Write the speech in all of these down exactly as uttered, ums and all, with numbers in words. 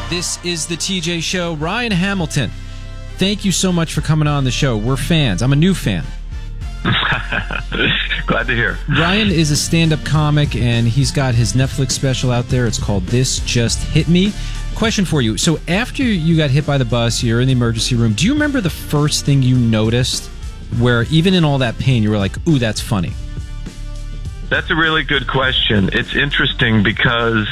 This is the T J Show. Ryan Hamilton, thank you so much for coming on the show. We're fans. I'm a new fan. Glad to hear. Ryan is a stand-up comic, and he's got his Netflix special out there. It's called This Just Hit Me. Question for you. So after you got hit by the bus, you're in the emergency room. Do you remember the first thing you noticed where even in all that pain, you were like, ooh, that's funny? That's a really good question. It's interesting because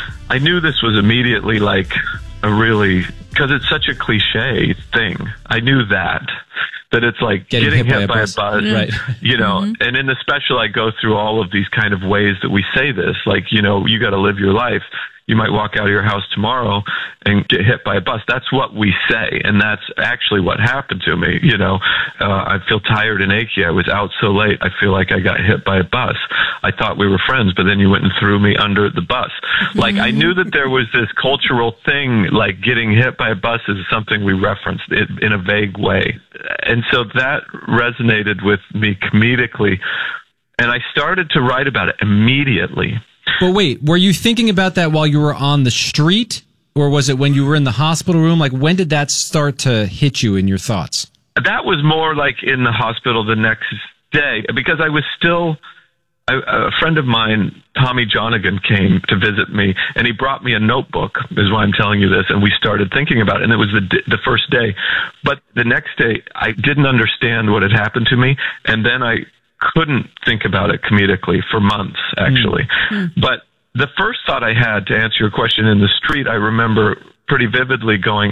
I knew this was immediately like a really, because it's such a cliche thing. I knew that, that it's like getting, getting hit, hit by, by a bus, bus mm-hmm. right? You know, mm-hmm. And in the special, I go through all of these kind of ways that we say this, like, you know, you got to live your life. You might walk out of your house tomorrow and get hit by a bus. That's what we say, and that's actually what happened to me. You know, uh, I feel tired and achy. I was out so late. I feel like I got hit by a bus. I thought we were friends, but then you went and threw me under the bus. Like, I knew that there was this cultural thing, like getting hit by a bus is something we referenced it in a vague way. And so that resonated with me comedically, and I started to write about it immediately. But wait, were you thinking about that while you were on the street, or was it when you were in the hospital room? Like, when did that start to hit you in your thoughts? That was more like in the hospital the next day, because I was still, a, a friend of mine, Tommy Jonigan, came to visit me, and he brought me a notebook, is why I'm telling you this, and we started thinking about it, and it was the, the first day. But the next day, I didn't understand what had happened to me, and then I couldn't think about it comedically for months, actually. Mm-hmm. But the first thought I had, to answer your question, in the street, I remember pretty vividly going,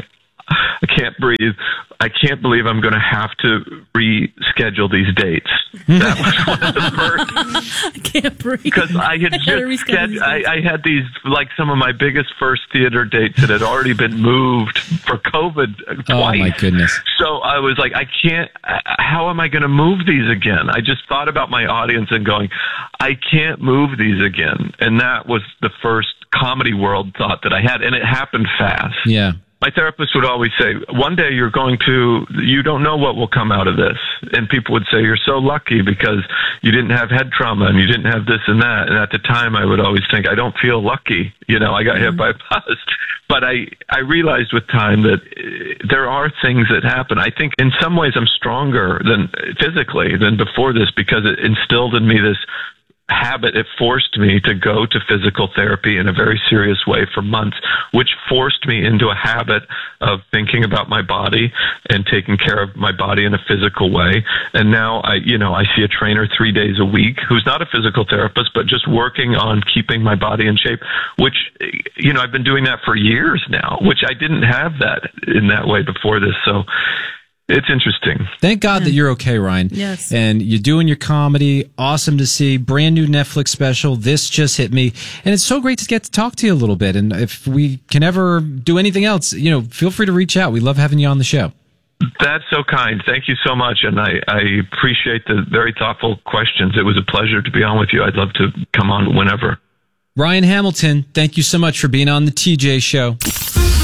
I can't breathe. I can't believe I'm going to have to reschedule these dates. That was one of the first. I can't breathe. Because I had just had, I, I had these, like some of my biggest first theater dates that had already been moved for COVID twice. Oh, my goodness. So I was like, I can't, how am I going to move these again? I just thought about my audience and going, I can't move these again. And that was the first comedy world thought that I had. And it happened fast. Yeah. My therapist would always say, one day you're going to, you don't know what will come out of this. And people would say, you're so lucky because you didn't have head trauma and you didn't have this and that. And at the time I would always think, I don't feel lucky. You know, I got mm-hmm. hit by a bus. But I, I realized with time that there are things that happen. I think in some ways I'm stronger than physically than before this, because it instilled in me this habit. It forced me to go to physical therapy in a very serious way for months, which forced me into a habit of thinking about my body and taking care of my body in a physical way. And now I, you know, I see a trainer three days a week who's not a physical therapist, but just working on keeping my body in shape, which, you know, I've been doing that for years now, which I didn't have that in that way before this. So it's interesting. Thank God yeah. that you're okay, Ryan. Yes. And you're doing your comedy. Awesome to see. Brand new Netflix special. This Just Hit Me. And it's so great to get to talk to you a little bit. And if we can ever do anything else, you know, feel free to reach out. We love having you on the show. That's so kind. Thank you so much. And I, I appreciate the very thoughtful questions. It was a pleasure to be on with you. I'd love to come on whenever. Ryan Hamilton, thank you so much for being on the T J Show.